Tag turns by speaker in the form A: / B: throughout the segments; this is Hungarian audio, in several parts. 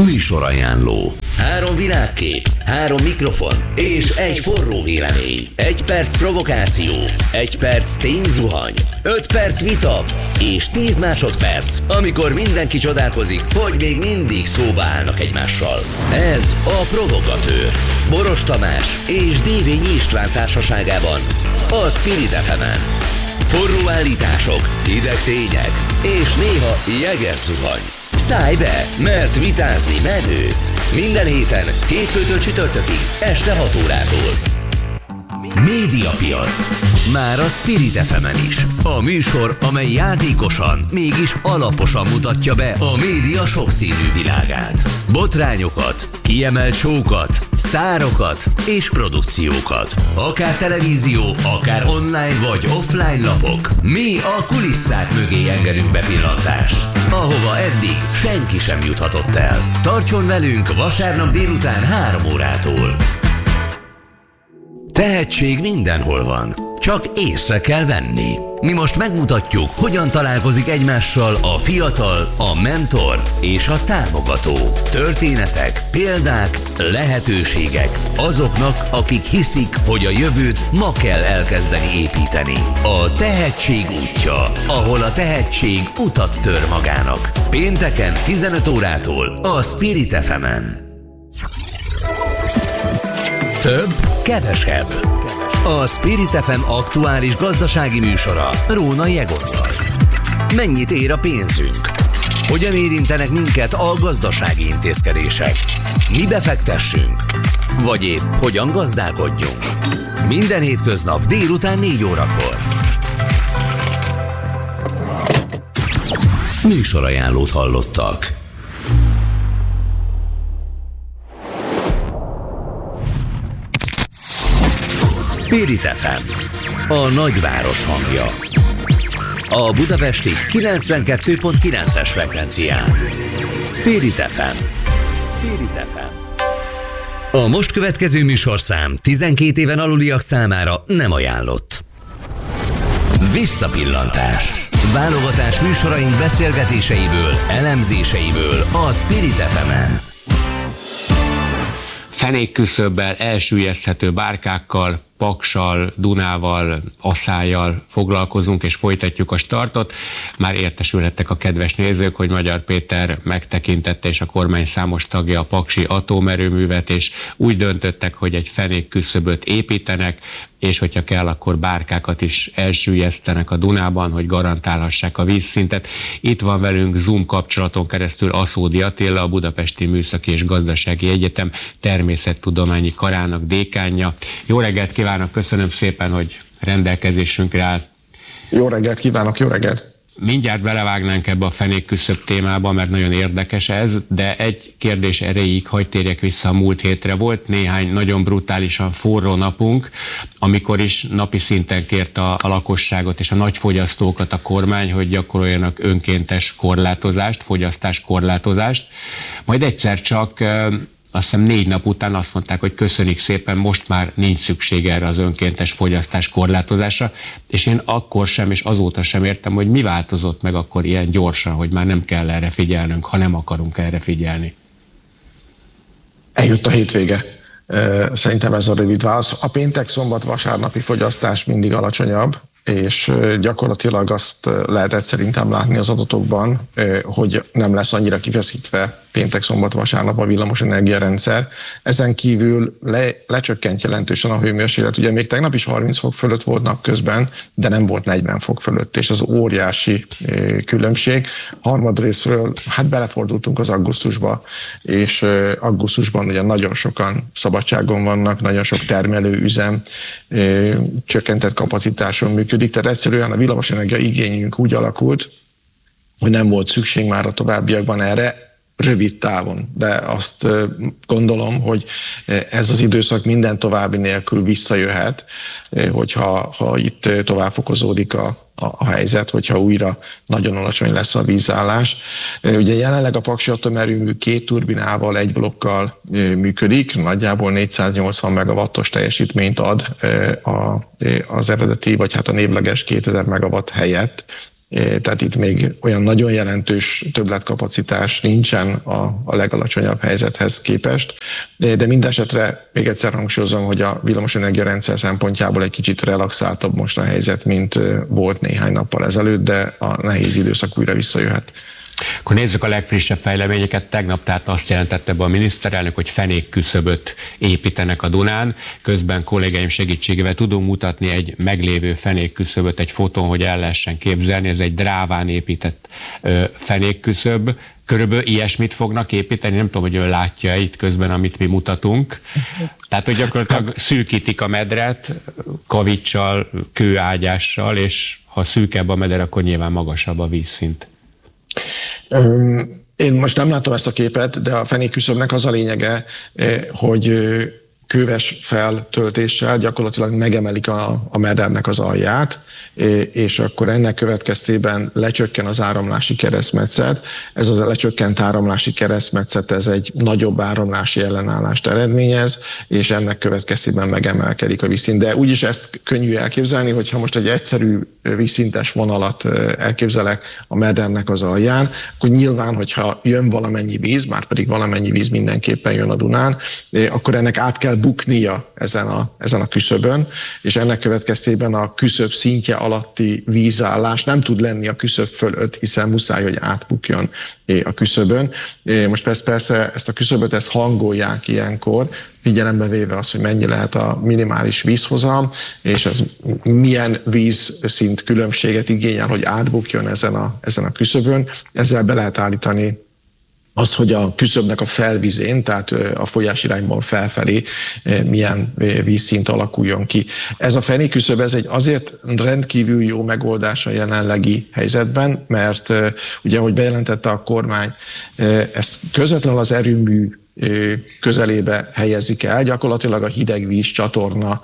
A: Műsorajánló. 3 világkép, 3 mikrofon és egy forró vélemény. 1 perc provokáció, 1 perc tényzuhany, 5 perc vita és 10 másodperc, amikor mindenki csodálkozik, hogy még mindig szóba állnak egymással. Ez a Provogatőr. Boros Tamás és Dévényi István társaságában a Spirit FM-en. Forró állítások, hideg tények és néha jegerzuhany. Szállj be, mert vitázni menő. Minden héten, hétfőtől csütörtökig, este 6 órától. Médiapiac. Már a Spirit FM-en is. A műsor, amely játékosan, mégis alaposan mutatja be a média sokszínű világát. Botrányokat, kiemelt show-kat, sztárokat és produkciókat. Akár televízió, akár online vagy offline lapok. Mi a kulisszák mögé engedünk bepillantást, ahova eddig senki sem juthatott el. Tartson velünk vasárnap délután 3 órától. Tehetség mindenhol van, csak észre kell venni. Mi most megmutatjuk, hogyan találkozik egymással a fiatal, a mentor és a támogató. Történetek, példák, lehetőségek azoknak, akik hiszik, hogy a jövőt ma kell elkezdeni építeni. A tehetség útja, ahol a tehetség utat tör magának. Pénteken 15 órától a Spirit FM-en. Több, kevesebb. A Spirit FM aktuális gazdasági műsora Rónai Egonnal. Mennyit ér a pénzünk? Hogyan érintenek minket a gazdasági intézkedések? Mi befektessünk? Vagy épp hogyan gazdálkodjunk? Minden hétköznap délután 4 órakor. Műsorajánlót hallottak. Spirit FM, a nagyváros hangja. A budapesti 92.9-es frekvencián. Spirit FM. Spirit FM. A most következő műsorszám 12 éven aluliak számára nem ajánlott. Visszapillantás. Válogatás műsoraink beszélgetéseiből, elemzéseiből a Spirit FM-en.
B: Fenékküszöbbel, elsüllyeszthető bárkákkal, Paksal, Dunával, Aszályjal foglalkozunk és folytatjuk a startot. Már értesülhettek a kedves nézők, hogy Magyar Péter megtekintette és a kormány számos tagja a paksi atomerőművet, és úgy döntöttek, hogy egy fenékküszöböt építenek, és hogyha kell, akkor bárkákat is elsüllyesztenek a Dunában, hogy garantálhassák a vízszintet. Itt van velünk Zoom kapcsolaton keresztül Aszódi Attila, a Budapesti Műszaki és Gazdasági Egyetem természettudományi karának dékánja. Jó reggelt kívánok, köszönöm szépen, hogy rendelkezésünkre áll.
C: Jó reggelt kívánok, jó reggelt!
B: Mindjárt belevágnánk ebbe a fenékküszöb témába, mert nagyon érdekes ez, de egy kérdés erejéig hadd térjek vissza a múlt hétre. Volt néhány nagyon brutálisan forró napunk, amikor is napi szinten kérte a lakosságot és a nagyfogyasztókat a kormány, hogy gyakoroljanak önkéntes korlátozást, fogyasztáskorlátozást. Majd egyszer csak azt hiszem 4 nap után azt mondták, hogy köszönik szépen, most már nincs szükség erre az önkéntes fogyasztás korlátozásra, és én akkor sem, és azóta sem értem, hogy mi változott meg akkor ilyen gyorsan, hogy már nem kell erre figyelnünk, ha nem akarunk erre figyelni.
C: Eljött a hétvége. Szerintem ez a rövid válasz. A péntek, szombat, vasárnapi fogyasztás mindig alacsonyabb, és gyakorlatilag azt lehetett szerintem látni az adatokban, hogy nem lesz annyira kifeszítve péntek, szombat, vasárnap a villamos energiarendszer. Ezen kívül lecsökkent jelentősen a hőmérséklet. Ugye még tegnap is 30 fok fölött volt napközben, de nem volt 40 fok fölött, és az óriási különbség. Harmadrészről hát belefordultunk az augusztusba, és augusztusban ugye nagyon sokan szabadságon vannak, nagyon sok termelőüzem, csökkentett kapacitáson működik, tehát egyszerűen a villamosenergia igényünk úgy alakult, hogy nem volt szükség már a továbbiakban erre, rövid távon, de azt gondolom, hogy ez az időszak minden további nélkül visszajöhet, hogyha itt tovább fokozódik a helyzet, hogyha újra nagyon alacsony lesz a vízállás. Ugye jelenleg a paksi atomerőmű 2 turbinával, 1 blokkal működik, nagyjából 480 megawattos teljesítményt ad az eredeti, vagy hát a névleges 2000 megawatt helyett. tehát itt még olyan nagyon jelentős többletkapacitás nincsen a legalacsonyabb helyzethez képest, de mindesetre még egyszer hangsúlyozom, hogy a villamosenergia rendszer szempontjából egy kicsit relaxáltabb most a helyzet, mint volt néhány nappal ezelőtt, de a nehéz időszak újra visszajöhet.
B: Akkor nézzük a legfrissebb fejleményeket. Tegnap tehát azt jelentette be a miniszterelnök, hogy fenékküszöböt építenek a Dunán. Közben kollégáim segítségével tudunk mutatni egy meglévő fenékküszöböt egy fotón, hogy el lehessen képzelni. Ez egy dráván épített fenékküszöb. Körülbelül ilyesmit fognak építeni, nem tudom, hogy ön látja itt közben, amit mi mutatunk. Tehát, hogy gyakorlatilag szűkítik a medret kavicsal, kőágyással, és ha szűkebb a meder, akkor nyilván magasabb a vízszint.
C: Én most nem látom ezt a képet, de a fenékküszöbnek az a lényege, hogy köves feltöltéssel gyakorlatilag megemelik a medernek az alját, és akkor ennek következtében lecsökken az áramlási keresztmetszet. Ez az lecsökkent áramlási keresztmetszet, ez egy nagyobb áramlási ellenállást eredményez, és ennek következtében megemelkedik a vízszint. De úgyis ezt könnyű elképzelni, hogyha most egy egyszerű vízszintes vonalat elképzelek a medernek az alján, akkor nyilván, hogyha jön valamennyi víz, már pedig valamennyi víz mindenképpen jön a Dunán, akkor ennek át kell buknia ezen a küszöbön, és ennek következtében a küszöb szintje alatti vízállás nem tud lenni a küszöb fölött, hiszen muszáj, hogy átbukjon a küszöbön. Most persze ezt a küszöböt ezt hangolják ilyenkor, figyelembe véve azt, hogy mennyi lehet a minimális vízhozam, és ez milyen vízszint különbséget igényel, hogy átbukjon ezen a küszöbön. Ezzel be lehet állítani az, hogy a küszöbnek a felvizén, tehát a folyás irányban felfelé milyen vízszint alakuljon ki. Ez a fenékküszöb, ez egy azért rendkívül jó megoldás a jelenlegi helyzetben, mert ugye, ahogy bejelentette a kormány, ezt közvetlenül az erőmű közelébe helyezik el, gyakorlatilag a hidegvíz csatorna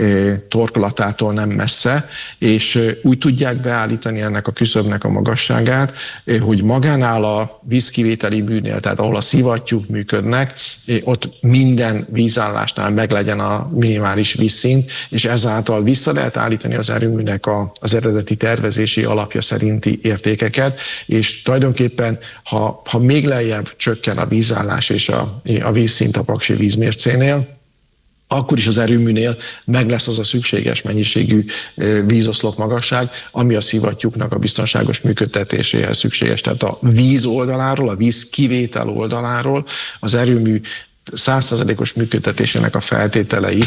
C: torkolatától nem messze, és úgy tudják beállítani ennek a küszöbnek a magasságát, hogy magánál a vízkivételi műnél, tehát ahol a szivattyúk működnek, ott minden vízállásnál meglegyen a minimális vízszint, és ezáltal vissza lehet állítani az erőműnek az eredeti tervezési alapja szerinti értékeket, és tulajdonképpen, ha még lejjebb csökken a vízállás és a vízszint a paksi vízmércénél, akkor is az erőműnél meg lesz az a szükséges mennyiségű vízoszlop magasság, ami a szivattyúknak a biztonságos működtetéséhez szükséges. Tehát a víz oldaláról, a víz kivétel oldaláról az erőmű 100%-os működtetésének a feltételei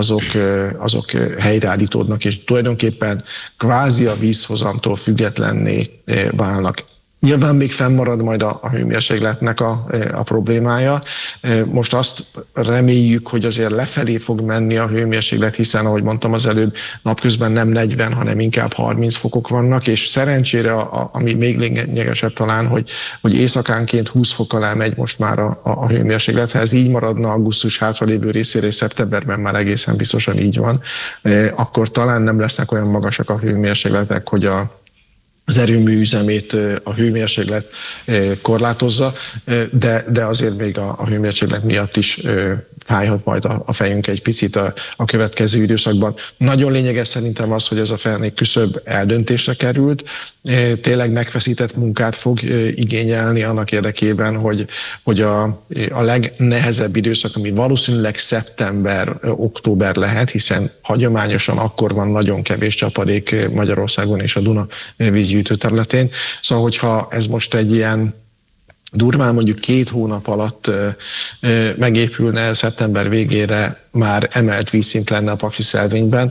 C: azok helyreállítódnak, és tulajdonképpen kvázi a vízhozamtól függetlenné válnak. Nyilván még fennmarad majd a hőmérsékletnek a problémája. Most azt reméljük, hogy azért lefelé fog menni a hőmérséklet, hiszen, ahogy mondtam az előbb, napközben nem 40, hanem inkább 30 fokok vannak, és szerencsére, ami még lényegesebb talán, hogy éjszakánként 20 fokkal elmegy most már a hőmérséklet. Ha ez így maradna augusztus hátralévő részére, és szeptemberben már egészen biztosan így van, akkor talán nem lesznek olyan magasak a hőmérsékletek, hogy az erőmű üzemét a hőmérséklet korlátozza, de azért még a hőmérséklet miatt is fájhat majd a fejünk egy picit a következő időszakban. Nagyon lényeges szerintem az, hogy ez a fenékküszöb eldöntésre került, tényleg megfeszített munkát fog igényelni annak érdekében, hogy a legnehezebb időszak, ami valószínűleg szeptember-október lehet, hiszen hagyományosan akkor van nagyon kevés csapadék Magyarországon és a Duna vízgyűjtő területén. Szóval, hogyha ez most egy ilyen durván mondjuk 2 hónap alatt megépülne, szeptember végére már emelt vízszint lenne a paksi szelvényben,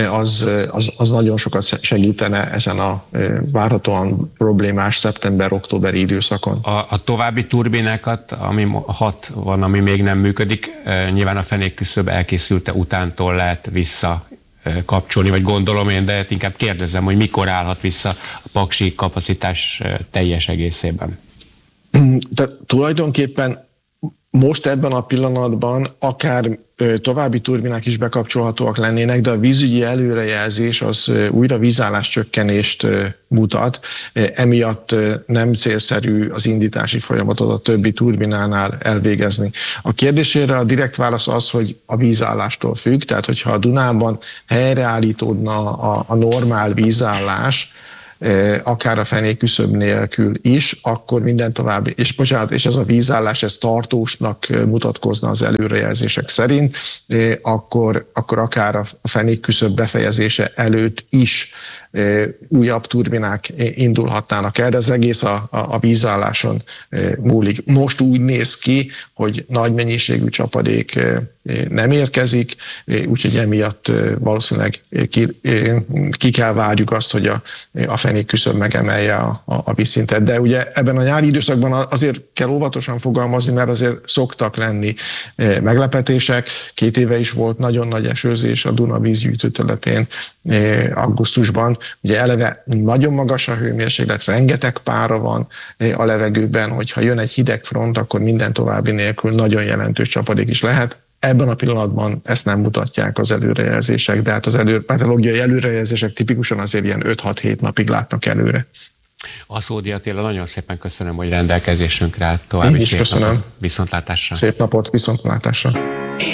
C: az nagyon sokat segítene ezen a várhatóan problémás szeptember-októberi időszakon.
B: A további turbinákat, ami 6 van, ami még nem működik, nyilván a fenékküszöb elkészülte utántól lehet vissza kapcsolni, vagy gondolom én, de inkább kérdezem, hogy mikor állhat vissza a paksi kapacitás teljes egészében.
C: Tehát tulajdonképpen most ebben a pillanatban akár további turbinák is bekapcsolhatóak lennének, de a vízügyi előrejelzés az újra vízállás csökkenést mutat. Emiatt nem célszerű az indítási folyamatot a többi turbinánál elvégezni. A kérdésére a direkt válasz az, hogy a vízállástól függ, tehát hogyha a Dunában helyreállítódna a normál vízállás, akár a fenék küszöb nélkül is, akkor minden további, és ez a vízállás, ez tartósnak mutatkozna az előrejelzések szerint, akkor akár a fenék küszöb befejezése előtt is újabb turbinák indulhatnának el, de az egész a vízálláson múlik. Most úgy néz ki, hogy nagy mennyiségű csapadék nem érkezik, úgyhogy emiatt valószínűleg ki kell várjuk azt, hogy a fenék küszöb megemelje a vízszintet. De ugye ebben a nyári időszakban azért kell óvatosan fogalmazni, mert azért szoktak lenni meglepetések. 2 éve is volt nagyon nagy esőzés a Duna vízgyűjtő területén augusztusban. Ugye eleve nagyon magas a hőmérséklet, rengeteg pára van a levegőben, hogyha jön egy hideg front, akkor minden további nélkül nagyon jelentős csapadék is lehet. Ebben a pillanatban ezt nem mutatják az előrejelzések, de hát az meteorológiai előrejelzések tipikusan azért ilyen 5-6-7 napig látnak előre.
B: Aszódi Attila, nagyon szépen köszönöm, hogy rendelkezésünkre állt. További szép napot, viszontlátásra.
C: Szép napot, viszontlátásra.